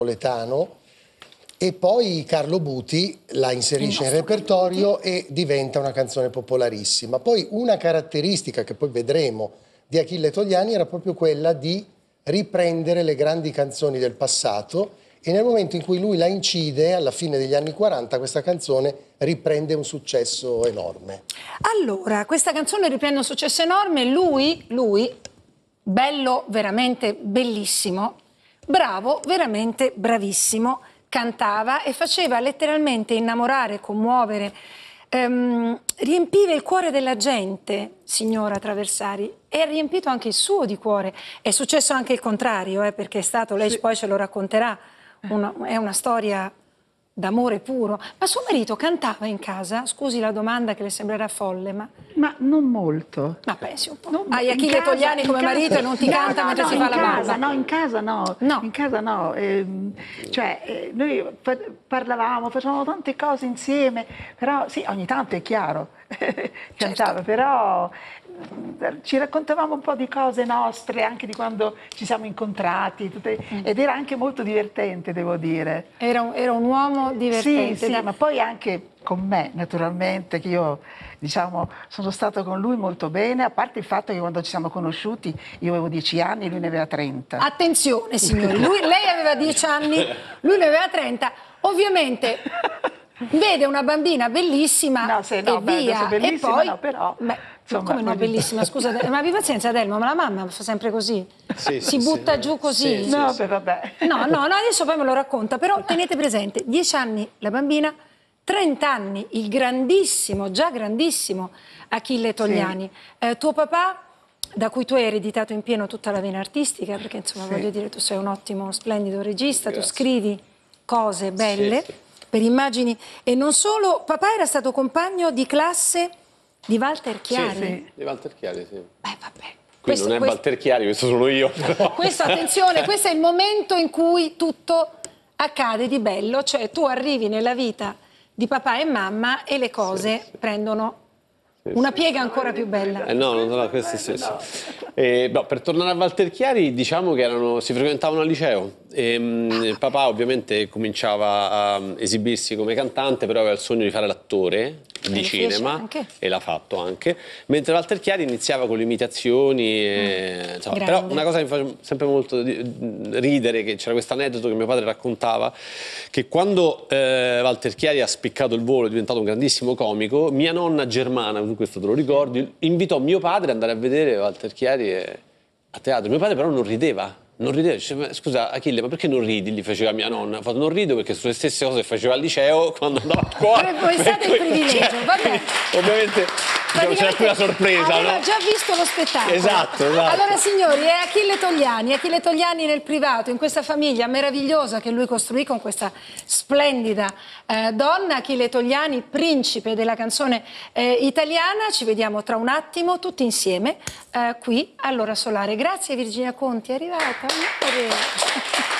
napoletano, e poi Carlo Buti la inserisce in repertorio e diventa una canzone popolarissima. Poi una caratteristica che poi vedremo di Achille Togliani era proprio quella di riprendere le grandi canzoni del passato, e nel momento in cui lui la incide, alla fine degli anni 40, questa canzone riprende un successo enorme. Allora, questa canzone riprende un successo enorme, lui, bello, veramente bellissimo, bravo, veramente bravissimo, cantava e faceva letteralmente innamorare, commuovere, riempiva il cuore della gente, signora Traversari, e ha riempito anche il suo di cuore. È successo anche il contrario, perché è stato, lei poi ce lo racconterà, è una storia d'amore puro. Ma suo marito cantava in casa? Scusi la domanda che le sembrerà folle, ma non molto. Ma pensi un po'. Hai Achille Togliani come marito e non ti canta mentre si fa la barba? No, in casa no. In casa no. Noi parlavamo, facevamo tante cose insieme, però sì, ogni tanto è chiaro, cantava, certo. Però ci raccontavamo un po' di cose nostre, anche di quando ci siamo incontrati, ed era anche molto divertente, devo dire. Era un uomo divertente. Sì, ma poi anche con me, naturalmente, che io, diciamo, sono stato con lui molto bene, a parte il fatto che quando ci siamo conosciuti io avevo 10 anni e lui ne aveva 30. Attenzione, signori, lei aveva 10 anni, lui ne aveva 30. Ovviamente vede una bambina bellissima bellissima, e poi... no, però... Insomma, come no, bellissima, scusa, ma abbi pazienza, Adelmo, ma la mamma fa sempre così? Si butta giù così? Vabbè. No, adesso poi me lo racconta, però tenete presente, 10 anni la bambina, 30 anni il grandissimo, già grandissimo Achille Togliani. Tuo papà, da cui tu hai ereditato in pieno tutta la vena artistica, perché insomma voglio dire, tu sei un ottimo, splendido regista, tu scrivi cose belle per immagini, e non solo. Papà era stato compagno di classe di Walter Chiari? Sì, di Walter Chiari, sì. Vabbè. Qui non è Walter Chiari, questo sono io. Questo, attenzione, questo è il momento in cui tutto accade di bello, cioè tu arrivi nella vita di papà e mamma e le cose prendono una piega ancora più bella. No, questo sì. Per tornare a Walter Chiari, diciamo che si frequentavano al liceo. Papà ovviamente cominciava a esibirsi come cantante, però aveva il sogno di fare l'attore di cinema e l'ha fatto anche, mentre Walter Chiari iniziava con le imitazioni, però una cosa che mi fa sempre molto ridere, che c'era questo aneddoto che mio padre raccontava, che quando Walter Chiari ha spiccato il volo, è diventato un grandissimo comico, mia nonna germana, tu questo te lo ricordi, invitò mio padre ad andare a vedere Walter Chiari a teatro. Mio padre però non rideva. Diceva, scusa Achille, ma perché non ridi? Gli faceva mia nonna. Ha fatto, non rido perché sono le stesse cose che faceva al liceo quando andava a scuola. Voi state il privilegio, vabbè. Ovviamente c'era qui la sorpresa. Aveva già visto lo spettacolo. Esatto. Allora signori, è Achille Togliani nel privato, in questa famiglia meravigliosa che lui costruì con questa splendida donna. Achille Togliani, principe della canzone italiana. Ci vediamo tra un attimo tutti insieme qui all'Ora Solare. Grazie Virginia Conti, è arrivata.